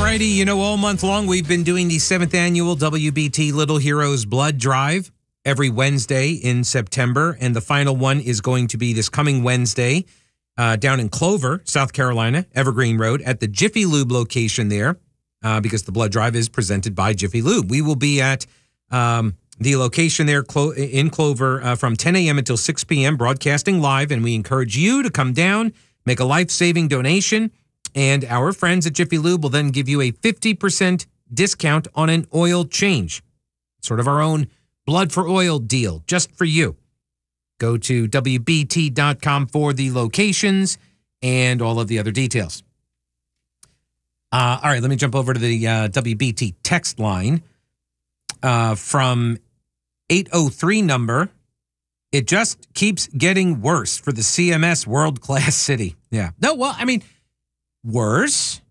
righty, you know, all month long we've been doing the 7th annual WBT Little Heroes Blood Drive every Wednesday in September, and the final one is going to be this coming Wednesday down in Clover, South Carolina, Evergreen Road, at the Jiffy Lube location there, because the blood drive is presented by Jiffy Lube. We will be at the location there in Clover from 10 a.m. until 6 p.m., broadcasting live, and we encourage you to come down, make a life-saving donation, and our friends at Jiffy Lube will then give you a 50% discount on an oil change. Sort of our own blood for oil deal, just for you. Go to WBT.com for the locations and all of the other details. All right, let me jump over to the WBT text line from 803 number. It just keeps getting worse for the CMS world-class city. Yeah. No, well, I mean, worse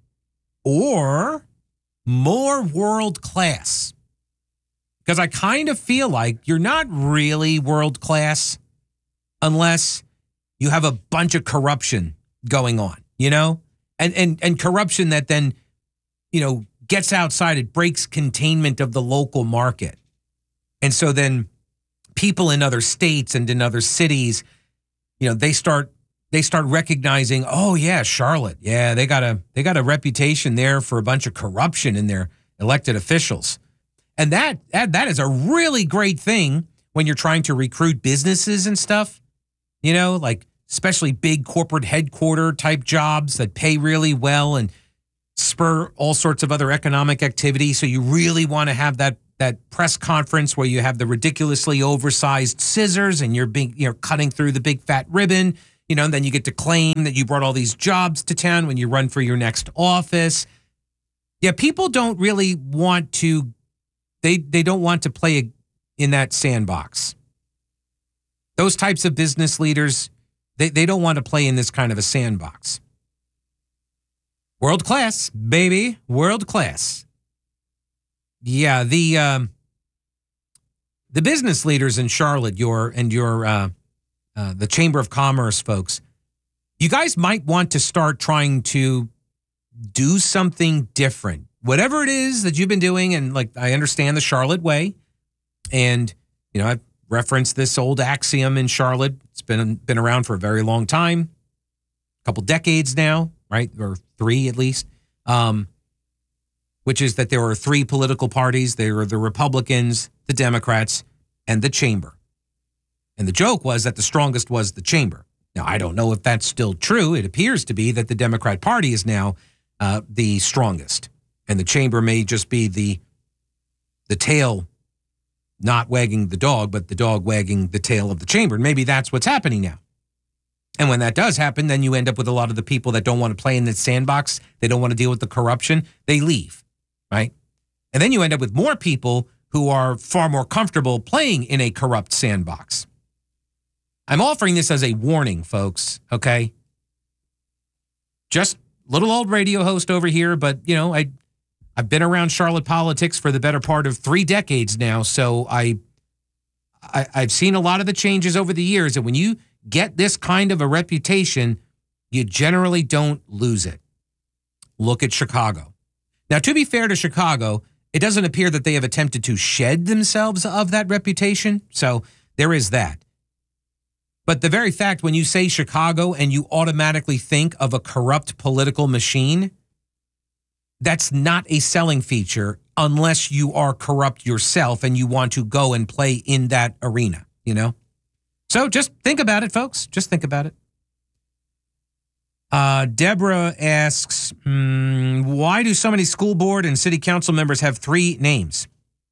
or more world-class. Because I kind of feel like you're not really world-class unless you have a bunch of corruption going on, you know? And corruption that then, you know, gets outside, it breaks containment of the local market. And so then people in other states and in other cities, you know, they start recognizing, oh yeah, Charlotte, yeah, they got a reputation there for a bunch of corruption in their elected officials. And that is a really great thing when you're trying to recruit businesses and stuff, you know, like especially big corporate headquarter type jobs that pay really well and spur all sorts of other economic activity. So you really want to have that press conference where you have the ridiculously oversized scissors and you're cutting through the big fat ribbon, you know, and then you get to claim that you brought all these jobs to town when you run for your next office. Yeah, people don't really want to, they don't want to play in that sandbox. Those types of business leaders, they don't want to play in this kind of a sandbox. World class, baby, world class. Yeah, the business leaders in Charlotte, the Chamber of Commerce folks, you guys might want to start trying to do something different. Whatever it is that you've been doing, and like I understand the Charlotte way, and you know I've referenced this old axiom in Charlotte. It's been around for a very long time, a couple decades now, right, or 3 at least. Which is that there are 3 political parties. There are the Republicans, the Democrats, and the Chamber. And the joke was that the strongest was the Chamber. Now, I don't know if that's still true. It appears to be that the Democrat Party is now the strongest. And the Chamber may just be the tail not wagging the dog, but the dog wagging the tail of the Chamber. And maybe that's what's happening now. And when that does happen, then you end up with a lot of the people that don't want to play in the sandbox. They don't want to deal with the corruption. They leave, right? And then you end up with more people who are far more comfortable playing in a corrupt sandbox. I'm offering this as a warning, folks, okay? Just little old radio host over here, but, you know, I've been around Charlotte politics for the better part of 3 decades now, so I've seen a lot of the changes over the years, and when you get this kind of a reputation, you generally don't lose it. Look at Chicago. Now, to be fair to Chicago, it doesn't appear that they have attempted to shed themselves of that reputation, so there is that. But the very fact when you say Chicago and you automatically think of a corrupt political machine, that's not a selling feature unless you are corrupt yourself and you want to go and play in that arena, you know? So just think about it, folks. Just think about it. Deborah asks, why do so many school board and city council members have 3 names?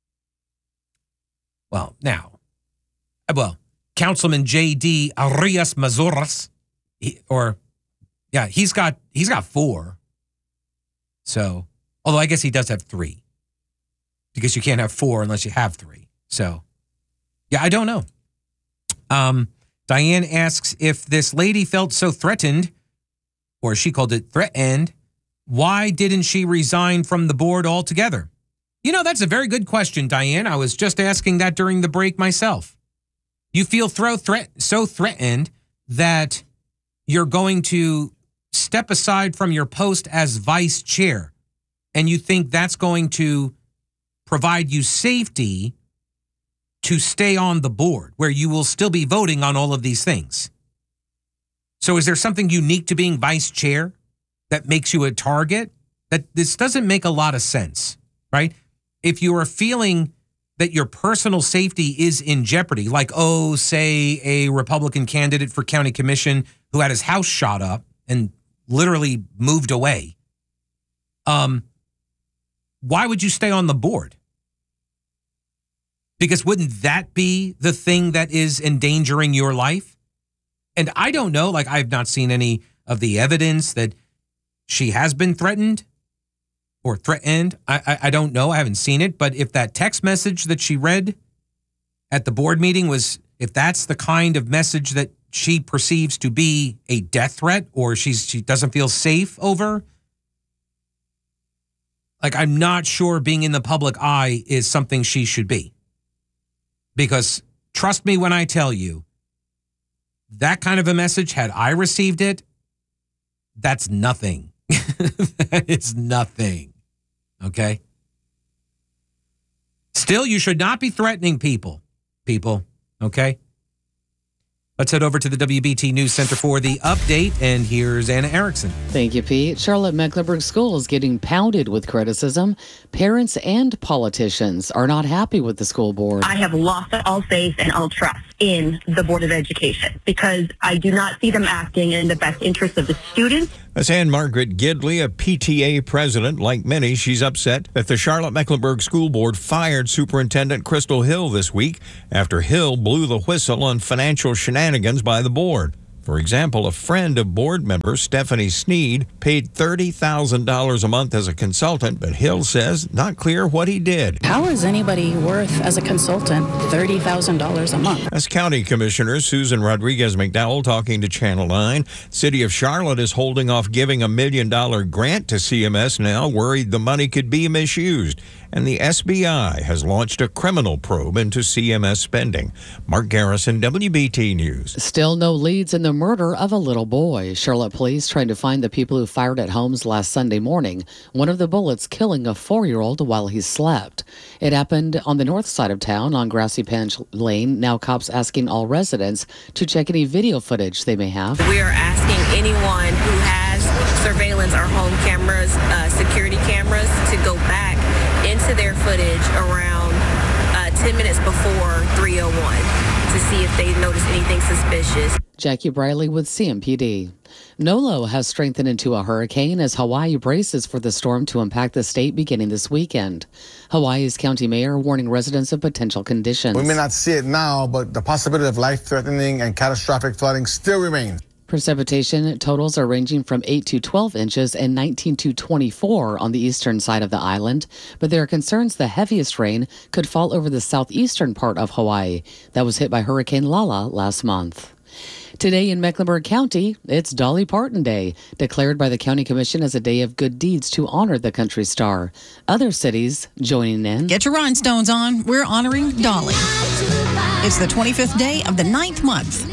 Councilman J.D. Arias Mazuras, he's got 4. So, although I guess he does have 3, because you can't have 4 unless you have 3. So, yeah, I don't know. Diane asks if this lady felt so threatened, or she called it threatened, why didn't she resign from the board altogether? You know, that's a very good question, Diane. I was just asking that during the break myself. You feel so threatened that you're going to step aside from your post as vice chair and you think that's going to provide you safety to stay on the board where you will still be voting on all of these things. So is there something unique to being vice chair that makes you a target? That this doesn't make a lot of sense, right? If you are feeling that your personal safety is in jeopardy, like, say a Republican candidate for county commission who had his house shot up and literally moved away, why would you stay on the board? Because wouldn't that be the thing that is endangering your life? And I don't know, like I've not seen any of the evidence that she has been threatened or threatened. I don't know. I haven't seen it. But if that text message that she read at the board meeting if that's the kind of message that she perceives to be a death threat or she doesn't feel safe over, like I'm not sure being in the public eye is something she should be. Because trust me when I tell you, that kind of a message, had I received it, that's nothing. That is nothing. Okay? Still, you should not be threatening people. Okay? Let's head over to the WBT News Center for the update, and here's Anna Erickson. Thank you, Pete. Charlotte-Mecklenburg schools getting pounded with criticism. Parents and politicians are not happy with the school board. I have lost all faith and all trust in the Board of Education because I do not see them acting in the best interest of the students. That's Ann Margaret Gidley, a PTA president. Like many, she's upset that the Charlotte-Mecklenburg School Board fired Superintendent Crystal Hill this week after Hill blew the whistle on financial shenanigans by the board. For example, a friend of board member Stephanie Sneed paid $30,000 a month as a consultant, but Hill says not clear what he did. How is anybody worth, as a consultant, $30,000 a month? As County Commissioner Susan Rodriguez McDowell talking to Channel 9, City of Charlotte is holding off giving a $1 million grant to CMS now, worried the money could be misused. And the SBI has launched a criminal probe into CMS spending. Mark Garrison, WBT News. Still no leads in the murder of a little boy. Charlotte police trying to find the people who fired at homes last Sunday morning, one of the bullets killing a 4-year-old while he slept. It happened on the north side of town on Grassy Panch Lane. Now cops asking all residents to check any video footage they may have. We are asking anyone who has surveillance or home cameras, security cameras, to go back into their footage around 10 minutes before 3:01 to see if they notice anything suspicious. Jackie Briley with CMPD. Nolo has strengthened into a hurricane as Hawaii braces for the storm to impact the state beginning this weekend. Hawaii's county mayor warning residents of potential conditions. We may not see it now, but the possibility of life-threatening and catastrophic flooding still remains. Precipitation totals are ranging from 8 to 12 inches and 19 to 24 on the eastern side of the island, but there are concerns the heaviest rain could fall over the southeastern part of Hawaii that was hit by Hurricane Lala last month. Today in Mecklenburg County, it's Dolly Parton Day, declared by the County Commission as a day of good deeds to honor the country star. Other cities joining in. Get your rhinestones on. We're honoring Dolly. It's the 25th day of the 9th month,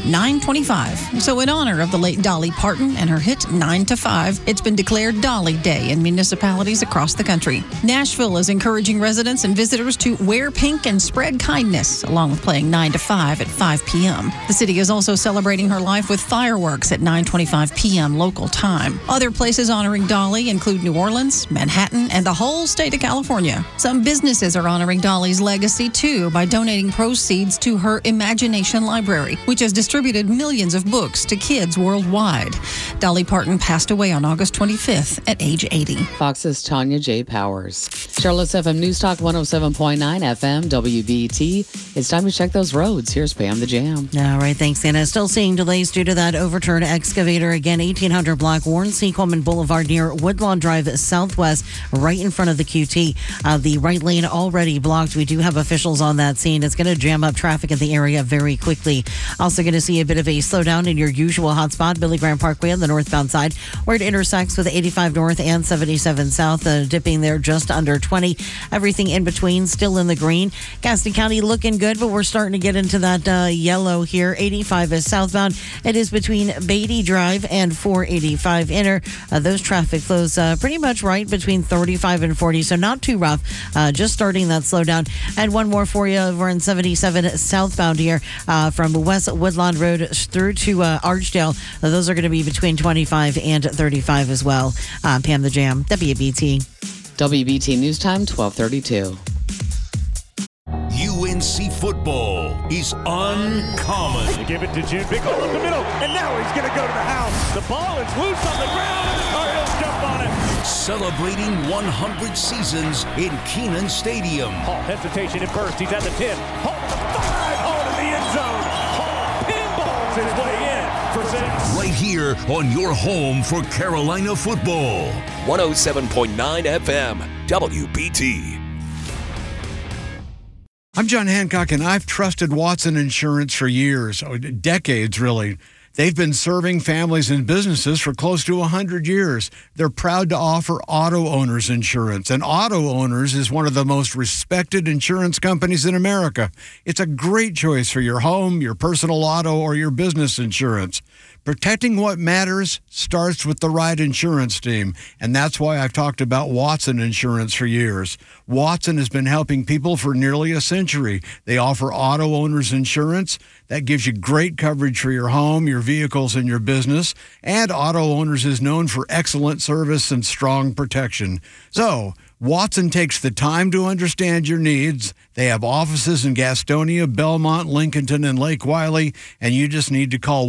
9/25. So in honor of the late Dolly Parton and her hit 9 to 5, it's been declared Dolly Day in municipalities across the country. Nashville is encouraging residents and visitors to wear pink and spread kindness, along with playing 9 to 5 at 5 p.m. The city is also celebrating her life with fireworks at 9:25 p.m. local time. Other places honoring Dolly include New Orleans, Manhattan, and the whole state of California. Some businesses are honoring Dolly's legacy, too, by donating proceeds to her Imagination Library, which has distributed millions of books to kids worldwide. Dolly Parton passed away on August 25th at age 80. Fox's Tanya J. Powers. Charlotte's FM News Talk 107.9 FM WBT. It's time to check those roads. Here's Pam the Jam. All right, thanks, Anna. Still seeing delays due to that overturned excavator. Again, 1800 block Warren C. Coleman Boulevard near Woodlawn Drive Southwest, right in front of the QT. The right lane already blocked. We do have officials on that scene. It's going to jam up traffic in the area very quickly. Also going to see a bit of a slowdown in your usual hotspot, Billy Graham Parkway on the northbound side, where it intersects with 85 North and 77 South, dipping there just under 20. Everything in between still in the green. Gaston County looking good, but we're starting to get into that yellow here. 85 is southbound. slowdown. It is between Beatty Drive and 485 Inner. Those traffic flows pretty much right between 35 and 40, so not too rough. Just starting that slowdown. And one more for you over on 77 southbound here from West Woodlawn Road through to Archdale. Those are going to be between 25 and 35 as well. Pam the Jam, WBT. WBT News Time, 12:32. UNC football is uncommon. They give it to Jim. Big hole in the middle, and now he's going to go to the house. The ball is loose on the ground, and the Tar Heels jump on it. Celebrating 100 seasons in Kenan Stadium. Hall hesitation at first. He's at the 10. Hall to the 5. Hall to the end zone. Hall pinballs his way in for 6. Right here on your home for Carolina football. 107.9 FM, WBT. I'm John Hancock, and I've trusted Watson Insurance for years, decades really. They've been serving families and businesses for close to 100 years. They're proud to offer auto owners insurance, and Auto Owners is one of the most respected insurance companies in America. It's a great choice for your home, your personal auto, or your business insurance. Protecting what matters starts with the right insurance team, and that's why I've talked about Watson Insurance for years. Watson has been helping people for nearly a century. They offer auto owners insurance that gives you great coverage for your home, your vehicles, and your business, and Auto Owners is known for excellent service and strong protection. So, Watson takes the time to understand your needs. They have offices in Gastonia, Belmont, Lincolnton, and Lake Wiley, and you just need to call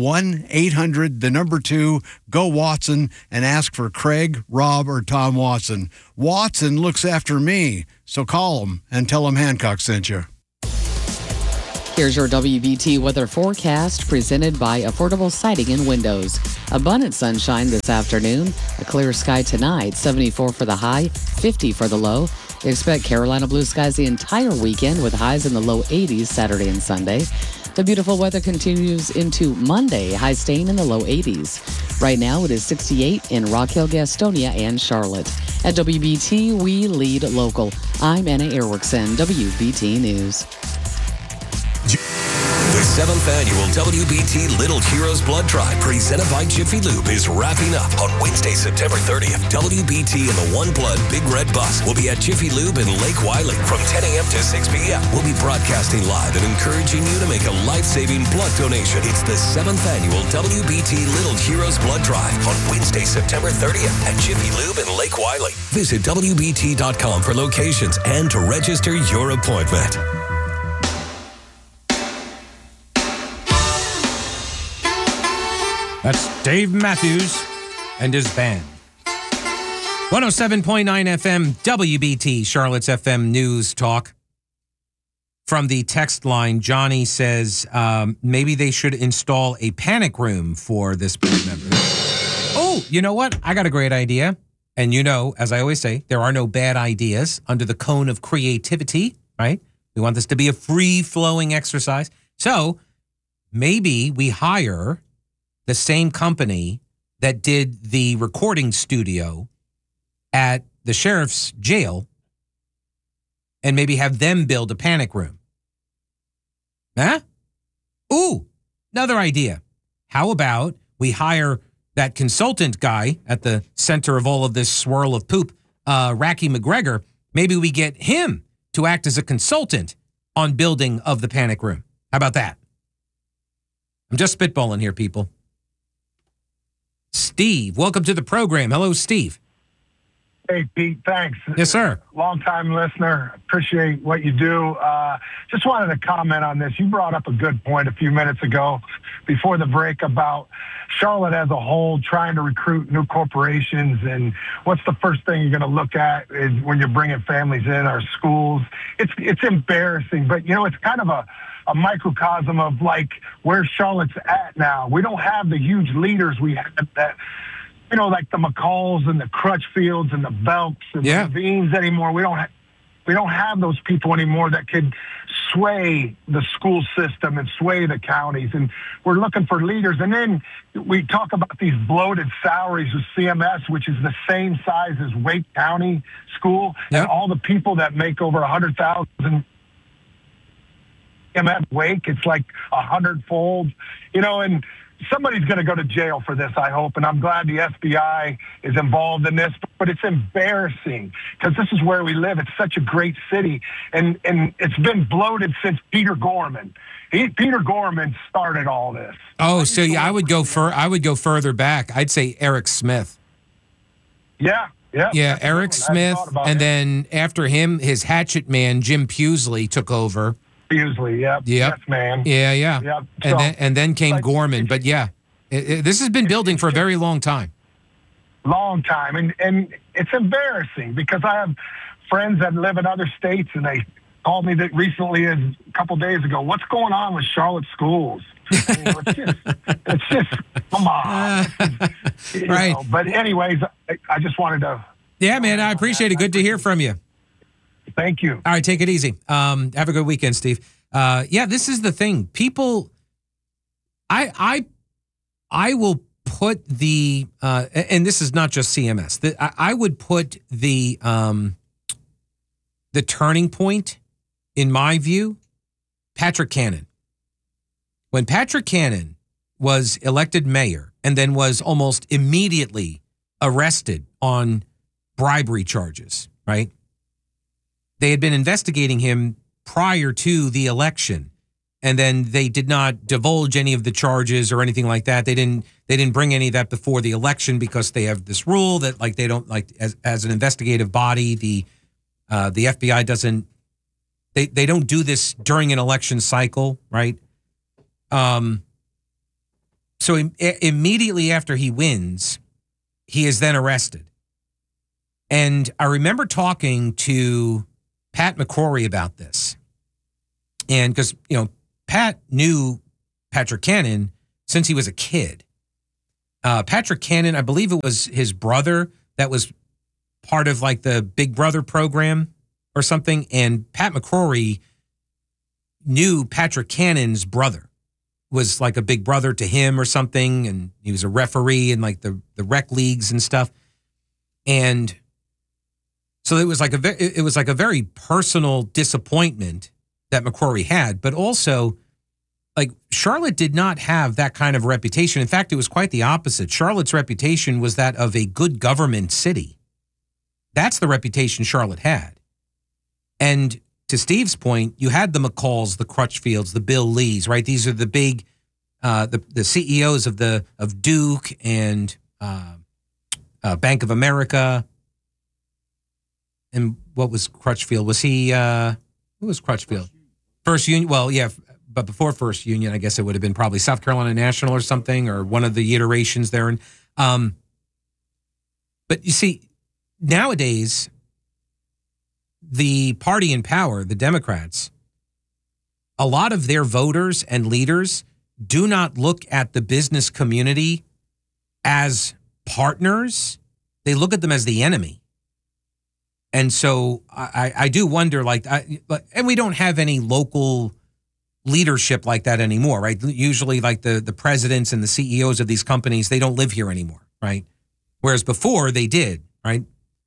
1-800-2-GO-WATSON and ask for Craig, Rob, or Tom Watson. Watson looks after me, so call them and tell them Hancock sent you. Here's your WBT weather forecast presented by Affordable Siding and Windows. Abundant sunshine this afternoon, a clear sky tonight, 74 for the high, 50 for the low. Expect Carolina blue skies the entire weekend with highs in the low 80s Saturday and Sunday. The beautiful weather continues into Monday, high staying in the low 80s. Right now it is 68 in Rock Hill, Gastonia, and Charlotte. At WBT, we lead local. I'm Anna Erickson, WBT News. The 7th annual WBT Little Heroes Blood Drive presented by Jiffy Lube is wrapping up on Wednesday, September 30th. WBT and the One Blood Big Red Bus will be at Jiffy Lube in Lake Wiley from 10 a.m. to 6 p.m. We'll be broadcasting live and encouraging you to make a life-saving blood donation. It's the 7th annual WBT Little Heroes Blood Drive on Wednesday, September 30th at Jiffy Lube in Lake Wiley. Visit WBT.com for locations and to register your appointment. That's Dave Matthews and his band. 107.9 FM, WBT, Charlotte's FM News Talk. From the text line, Johnny says maybe they should install a panic room for this board member. Oh, you know what? I got a great idea. And you know, as I always say, there are no bad ideas under the cone of creativity, right? We want this to be a free-flowing exercise. So maybe we hire the same company that did the recording studio at the sheriff's jail and maybe have them build a panic room. Huh? Ooh, another idea. How about we hire that consultant guy at the center of all of this swirl of poop, Racky McGregor? Maybe we get him to act as a consultant on building of the panic room. How about that? I'm just spitballing here, people. Steve, welcome to the program. Hello, Steve. Hey, Pete, thanks. Yes, sir. Long-time listener. Appreciate what you do. Just wanted to comment on this. You brought up a good point a few minutes ago before the break about Charlotte as a whole trying to recruit new corporations, and what's the first thing you're going to look at is when you're bringing families in, our schools. It's embarrassing, but, you know, it's kind of a microcosm of like where Charlotte's at now. We don't have the huge leaders we had that, you know, like the McCalls and the Crutchfields and the Belks and the Levines anymore. We don't have those people anymore that could sway the school system and sway the counties. And we're looking for leaders. And then we talk about these bloated salaries with CMS, which is the same size as Wake County School, and all the people that make over $100,000. At Wake, it's like 100-fold, you know, and somebody's going to go to jail for this, I hope, and I'm glad the FBI is involved in this, but it's embarrassing because this is where we live. It's such a great city, and it's been bloated since Peter Gorman. Peter Gorman started all this. Oh, so I would go further back. I'd say Eric Smith. Yeah. Yeah, Eric Smith, and then after him, his hatchet man, Jim Pusley, took over. Pusley, yep. Yes, man. Yeah. Yep. And then came Gorman. But yeah, this has been building for a very long time. Long time. And it's embarrassing because I have friends that live in other states, and they called me that recently, a couple days ago, what's going on with Charlotte schools? It's just, come on. Right. But anyways, I just wanted to. Yeah, man, I appreciate it. Good to hear from you. Thank you. All right, take it easy. Have a good weekend, Steve. Yeah, this is the thing. People, I will put the, and this is not just CMS. I would put the turning point, in my view, Patrick Cannon. When Patrick Cannon was elected mayor and then was almost immediately arrested on bribery charges, right? They had been investigating him prior to the election, and then they did not divulge any of the charges or anything like that. They didn't bring any of that before the election because they have this rule that like they don't like as an investigative body, the FBI doesn't they don't do this during an election cycle, right? So immediately after he wins, he is then arrested. And I remember talking to Pat McCrory about this. And because, Pat knew Patrick Cannon since he was a kid. Patrick Cannon, I believe it was his brother that was part of like the Big Brother program or something. And Pat McCrory knew Patrick Cannon's brother. Was like a big brother to him or something, and he was a referee in like the rec leagues and stuff. And so it was like a very personal disappointment that McCrory had, but also like Charlotte did not have that kind of reputation. In fact, it was quite the opposite. Charlotte's reputation was that of a good government city. That's the reputation Charlotte had. And to Steve's point, you had the McCalls, the Crutchfields, the Bill Lees, right? These are the big, the CEOs of Duke and Bank of America. And what was Crutchfield? Was he? Who was Crutchfield? First Union. Well, yeah, but before First Union, I guess it would have been probably South Carolina National or something, or one of the iterations there. And but you see, nowadays, the party in power, the Democrats, a lot of their voters and leaders do not look at the business community as partners. They look at them as the enemy. And so I do wonder, and we don't have any local leadership like that anymore, right? Usually like the presidents and the CEOs of these companies, they don't live here anymore, right? Whereas before they did, right?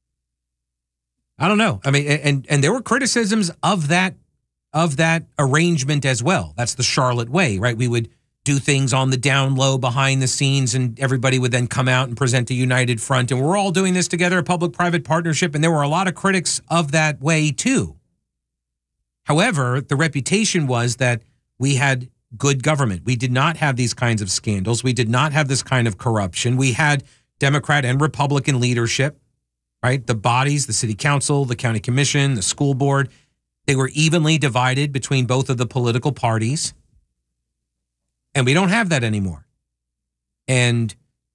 I don't know. I mean, and there were criticisms of that arrangement as well. That's the Charlotte way, right? We would do things on the down low behind the scenes, and everybody would then come out and present a united front. And we're all doing this together, a public-private partnership. And there were a lot of critics of that way too. However, the reputation was that we had good government. We did not have these kinds of scandals. We did not have this kind of corruption. We had Democrat and Republican leadership. Right? The bodies, the city council, the county commission, the school board, they were evenly divided between both of the political parties. And we don't have that anymore. And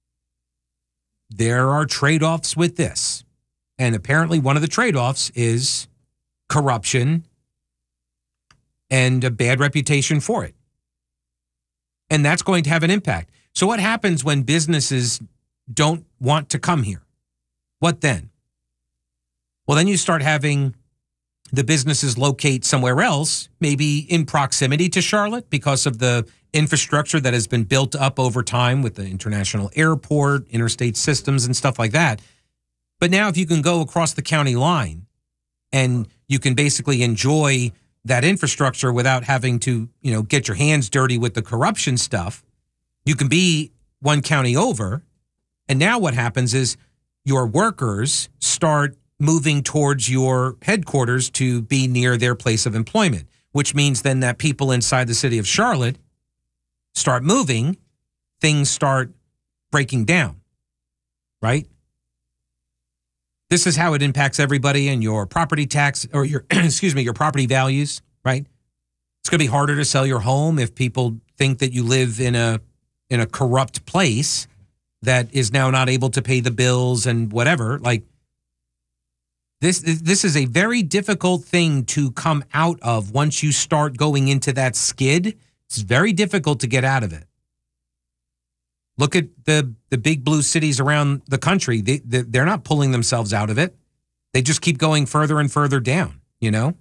there are trade-offs with this. And apparently one of the trade-offs is corruption and a bad reputation for it. And that's going to have an impact. So what happens when businesses don't want to come here? What then? Well, then you start having the businesses locate somewhere else, maybe in proximity to Charlotte because of the infrastructure that has been built up over time with the international airport, interstate systems and stuff like that. But now if you can go across the county line and you can basically enjoy that infrastructure without having to, get your hands dirty with the corruption stuff, You can be one county over, and now what happens is your workers start moving towards your headquarters to be near their place of employment, which means then that people inside the city of Charlotte start moving, things start breaking down, right? This is how it impacts everybody and your property tax or your, your property values, right? It's going to be harder to sell your home if people think that you live in a corrupt place that is now not able to pay the bills and whatever. Like this is a very difficult thing to come out of once you start going into that skid. It's very difficult to get out of it. Look at the big blue cities around the country. They're not pulling themselves out of it. They just keep going further and further down, you know?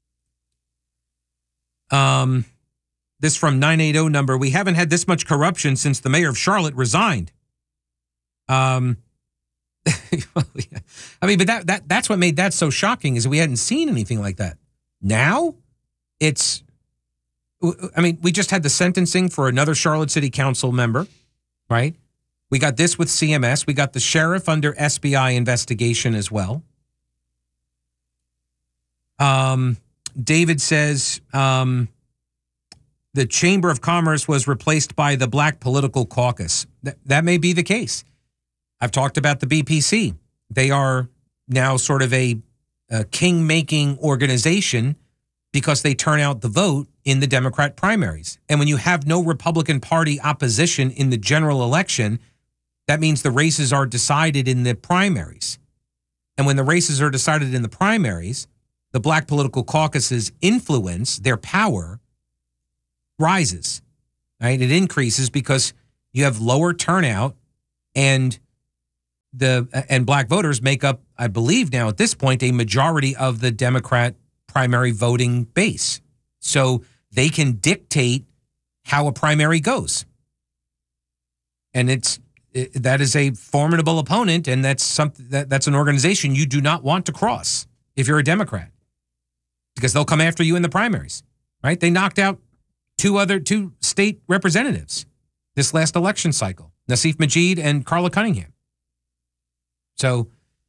This from 980 number. We haven't had this much corruption since the mayor of Charlotte resigned. I mean, but that's what made that so shocking, is we hadn't seen anything like that. Now it's, I mean, we just had the sentencing for another Charlotte City Council member, right? We got this with CMS. We got the sheriff under SBI investigation as well. David says the Chamber of Commerce was replaced by the Black Political Caucus. That may be the case. I've talked about the BPC. They are now sort of a king-making organization because they turn out the vote in the Democrat primaries. And when you have no Republican Party opposition in the general election, that means the races are decided in the primaries. And when the races are decided in the primaries, the Black Political Caucus's influence, their power, rises, right? It increases because you have lower turnout, and Black voters make up, I believe now at this point, a majority of the Democrat primary voting base. So they can dictate how a primary goes. And that is a formidable opponent, and that's an organization you do not want to cross if you're a Democrat, because they'll come after you in the primaries, right? They knocked out two state representatives this last election cycle, Nassif Majid and Carla Cunningham. So,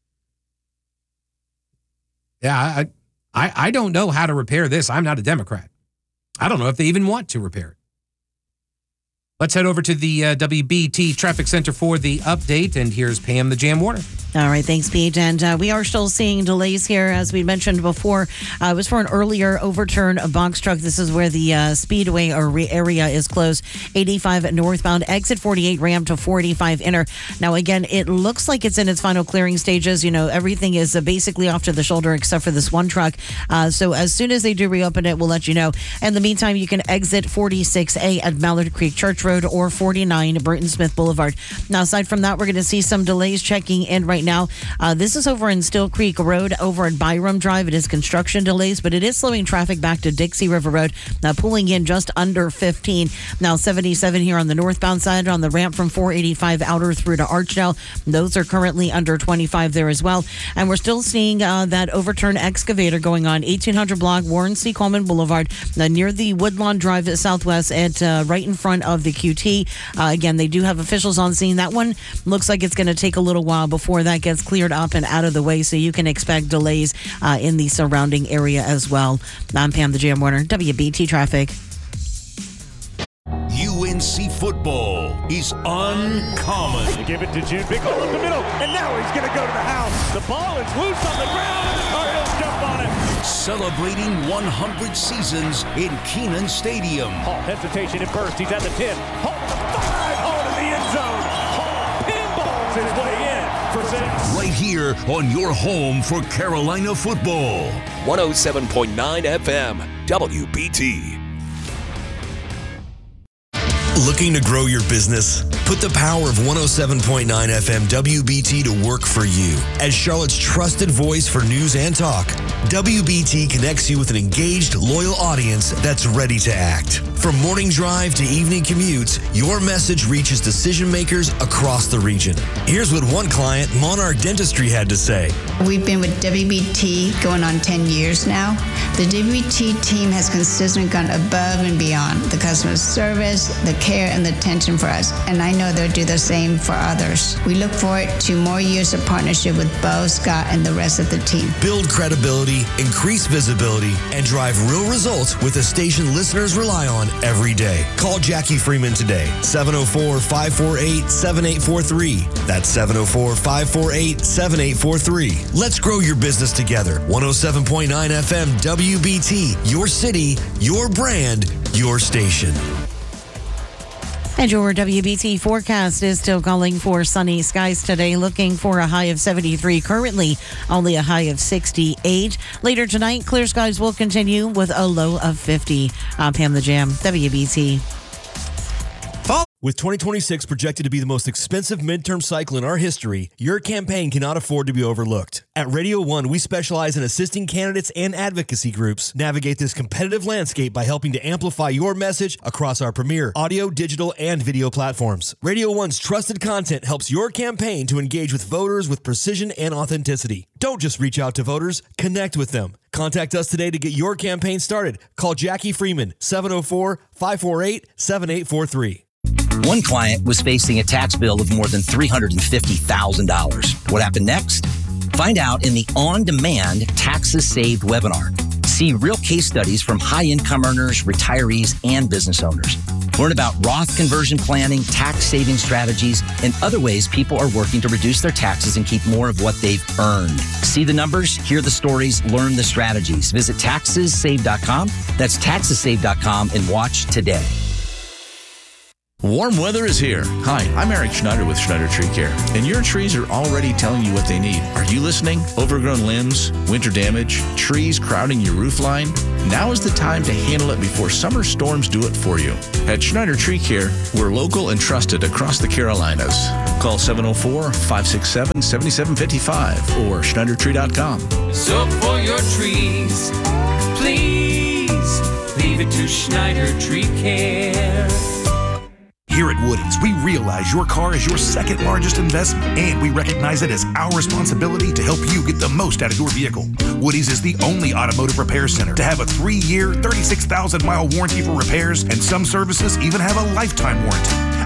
yeah, I don't know how to repair this. I'm not a Democrat. I don't know if they even want to repair it. Let's head over to the WBT Traffic Center for the update, and here's Pam the Jam Warner. All right, thanks, Pete. And we are still seeing delays here, as we mentioned before. It was for an earlier overturn box truck. This is where the Speedway area is closed. 85 northbound, exit 48 ramp to 485 inner. Now, again, it looks like it's in its final clearing stages. You know, everything is basically off to the shoulder except for this one truck. So as soon as they do reopen it, we'll let you know. In the meantime, you can exit 46A at Mallard Creek Church Road or 49 Burton Smith Boulevard. Now, aside from that, we're going to see some delays checking in right now. This is over in Still Creek Road over at Byram Drive. It is construction delays, but it is slowing traffic back to Dixie River Road, pulling in just under 15. Now 77 here on the northbound side on the ramp from 485 outer through to Archdale. Those are currently under 25 there as well. And we're still seeing that overturned excavator going on 1800 block Warren C. Coleman Boulevard near the Woodlawn Drive Southwest at right in front of the QT. Again, they do have officials on scene. That one looks like it's going to take a little while before that gets cleared up and out of the way, so you can expect delays in the surrounding area as well. I'm Pam the Jam Warner, WBT Traffic. UNC football is uncommon. They give it to Jude. Big hole in the middle, and now he's going to go to the house. The ball is loose on the ground, and the Tar Heels jump on it. Celebrating 100 seasons in Kenan Stadium. Hall hesitation at first. He's at the 10. Hall to the 5. Hall to the end zone. Hall pinballs his way in for 6. Right here on your home for Carolina football. 107.9 FM, WBT. Looking to grow your business? Put the power of 107.9 FM WBT to work for you. As Charlotte's trusted voice for news and talk, WBT connects you with an engaged, loyal audience that's ready to act. From morning drive to evening commutes, your message reaches decision makers across the region. Here's what one client, Monarch Dentistry, had to say. We've been with WBT going on 10 years now. The WBT team has consistently gone above and beyond the customer service, the care, and the attention for us, and I know they'll do the same for others. We look forward to more years of partnership with Bo, Scott, and the rest of the team. Build credibility, increase visibility, and drive real results with a station listeners rely on every day. Call Jackie Freeman today, 704-548-7843. That's 704-548-7843. Let's grow your business together. 107.9 FM WBT, your city, your brand, your station. And your WBT forecast is still calling for sunny skies today, looking for a high of 73 currently, only a high of 68. Later tonight, clear skies will continue with a low of 50. I'm Pam the Jam, WBT. With 2026 projected to be the most expensive midterm cycle in our history, your campaign cannot afford to be overlooked. At Radio 1, we specialize in assisting candidates and advocacy groups navigate this competitive landscape by helping to amplify your message across our premier audio, digital, and video platforms. Radio 1's trusted content helps your campaign to engage with voters with precision and authenticity. Don't just reach out to voters, connect with them. Contact us today to get your campaign started. Call Jackie Freeman, 704-548-7843. One client was facing a tax bill of more than $350,000. What happened next? Find out in the On-Demand Taxes Saved webinar. See real case studies from high-income earners, retirees, and business owners. Learn about Roth conversion planning, tax-saving strategies, and other ways people are working to reduce their taxes and keep more of what they've earned. See the numbers, hear the stories, learn the strategies. Visit TaxesSave.com. That's TaxesSave.com and watch today. Warm weather is here. Hi, I'm Eric Schneider with Schneider Tree Care, and your trees are already telling you what they need. Are you listening? Overgrown limbs, winter damage, trees crowding your roof line? Now is the time to handle it before summer storms do it for you. At Schneider Tree Care, we're local and trusted across the Carolinas. Call 704-567-7755 or SchneiderTree.com. So for your trees, please leave it to Schneider Tree Care. Here at Woody's, we realize your car is your second largest investment, and we recognize it as our responsibility to help you get the most out of your vehicle. Woody's is the only automotive repair center to have a 3-year, 36,000-mile warranty for repairs, and some services even have a lifetime warranty.